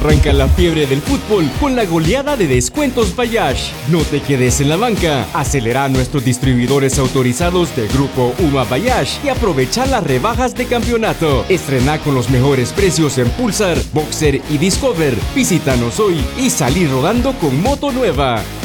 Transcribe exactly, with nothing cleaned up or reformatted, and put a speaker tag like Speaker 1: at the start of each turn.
Speaker 1: Arranca la fiebre del fútbol con la goleada de descuentos Bayash. No te quedes en la banca. Acelera a nuestros distribuidores autorizados de Grupo UMA Bayash y aprovecha las rebajas de campeonato. Estrena con los mejores precios en Pulsar, Boxer y Discover. Visítanos hoy y salí rodando con moto nueva.